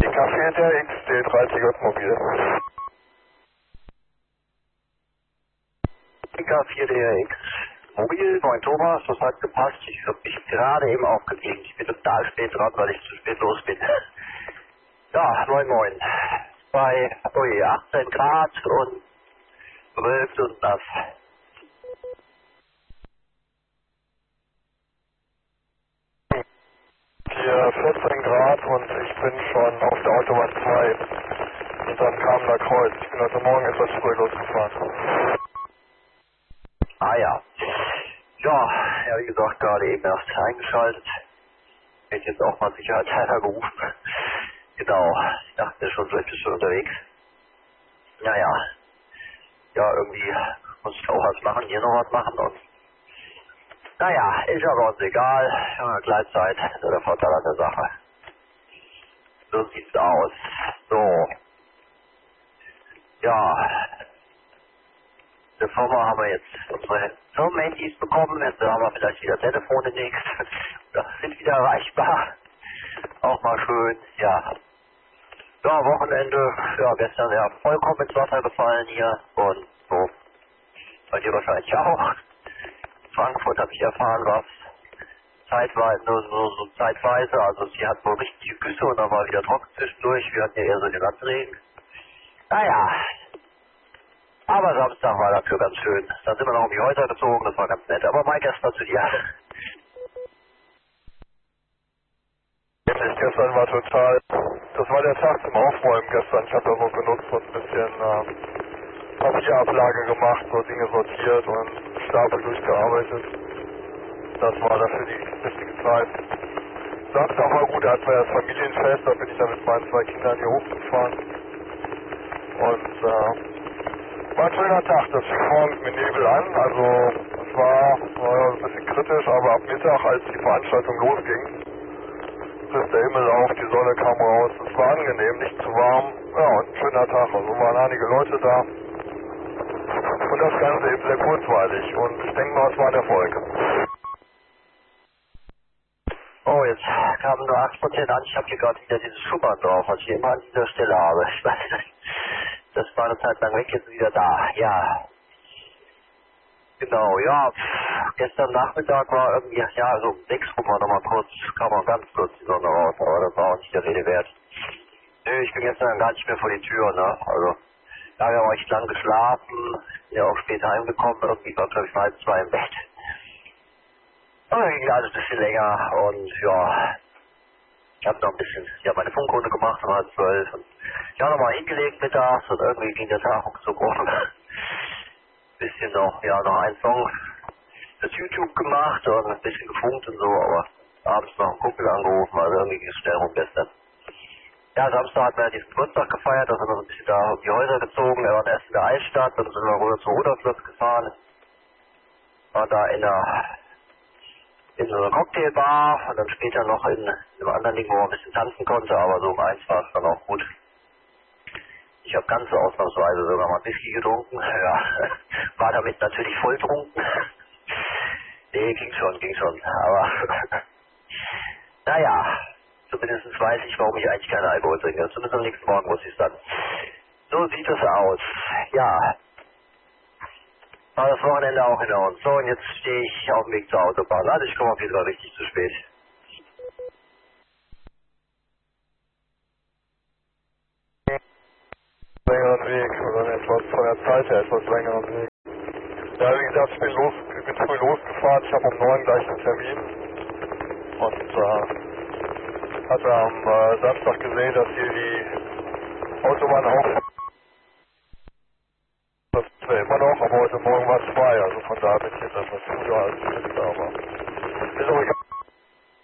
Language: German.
Café der XD30 Mobil. DK4DRX Mobil, 9 Thomas, das hat gepasst. Ich habe mich gerade eben aufgegeben. Ich bin total spät dran, weil ich zu spät los bin. Ja, moin moin. Bei 18 Grad und 12 und nass. Hier 14 Grad und ich bin schon auf der Autobahn 2. Und dann kam da Kreuz. Ich bin heute Morgen etwas früh losgefahren. Ah ja. Ja, wie gesagt, gerade eben erst eingeschaltet. Bin jetzt auch mal sicherheitshalber gerufen. Genau, ich dachte schon, vielleicht bist du unterwegs. Naja, ja, irgendwie muss ich auch was machen, hier noch was machen und naja, ist aber uns egal. Ja, Gleitzeit, das ist der Vorteil an der Sache. So sieht's aus. So. Ja. Der Firma haben wir jetzt unsere Firmenhandys bekommen. Jetzt haben wir vielleicht wieder Telefone demnächst. Das sind wieder erreichbar. Auch mal schön, ja. Ja, Wochenende, ja, gestern ja vollkommen ins Wasser gefallen hier und so. Bei dir wahrscheinlich auch. Frankfurt habe ich erfahren, was zeitweise, nur so zeitweise, also sie hat wohl richtige Güsse und dann war wieder trocken zwischendurch. Wir hatten ja eher so den Landregen. Naja, aber Samstag war dafür ganz schön. Dann sind wir noch um die Häuser gezogen, das war ganz nett. Aber Mike, erst mal zu dir. Gestern war total, das war der Tag zum Aufräumen gestern. Ich habe das so genutzt und ein bisschen Papierablage gemacht, so Dinge sortiert und Stapel durchgearbeitet. Das war dafür die richtige Zeit. Samstag war gut, da hatten wir das Familienfest, da bin ich dann mit meinen 2 Kindern hier hochgefahren. Und war ein schöner Tag, das fing morgens mit Nebel an, also es war ein bisschen kritisch, aber ab Mittag, als die Veranstaltung losging, riss der Himmel auf, die Sonne kam raus, es war angenehm, nicht zu warm, ja, und ein schöner Tag, also waren einige Leute da und das Ganze eben sehr kurzweilig und ich denke mal, es war ein Erfolg. Oh, jetzt kamen nur 8% an. Ich habe hier gerade wieder dieses Schubbern drauf, was ich immer an dieser Stelle habe. Ich weiß nicht. Das war eine Zeit lang weg, jetzt wieder da. Ja. Genau, ja. Gestern Nachmittag war irgendwie, ja, so um 6 rum war nochmal kurz, kam auch ganz kurz die Sonne raus, aber das war auch nicht der Rede wert. Nö, ich bin gestern gar nicht mehr vor die Tür, ne? Also, da habe ich auch echt lang geschlafen, bin ja auch später heimgekommen, irgendwie war, glaube ich, um 1:30 im Bett. Aber ging alles ein bisschen länger und ja, ich habe noch ein bisschen, meine Funkrunde gemacht um 11:30 und ich habe nochmal hingelegt mittags und irgendwie ging der Tag so rum. Bisschen noch, noch einen Song das YouTube gemacht und ein bisschen gefunkt und so, aber abends noch einen Kumpel angerufen, also irgendwie ging es schnell rum gestern. Ja, Samstag hat man ja diesen Geburtstag gefeiert, da sind wir so ein bisschen da um die Häuser gezogen, wir waren erst in der Altstadt, dann sind wir rüber zur Ruderflutz gefahren, war da in so einer Cocktailbar und dann später noch in einem anderen Ding, wo man ein bisschen tanzen konnte, aber so um 1 war es dann auch gut. Ich habe ganz ausnahmsweise sogar mal Whisky getrunken, ja, war damit natürlich volltrunken. Nee, ging schon, aber naja, zumindest weiß ich, warum ich eigentlich keinen Alkohol trinke, zumindest am nächsten Morgen muss ich es dann. So sieht es aus, ja. War das Wochenende auch hinter uns. So, und jetzt stehe ich auf dem Weg zur Autobahn. Also ich komme auf jeden Fall richtig zu spät. Längeren Weg, oder etwas von der Zeit her etwas längeren Weg. Ja, wie gesagt, ich bin früh losgefahren, ich habe um 9 gleich einen Termin und hatte am Samstag gesehen, dass hier die Autobahn auch, das wäre immer noch, aber heute Morgen war es frei, also von da bin ich jetzt etwas früher als jetzt, aber ist auch egal.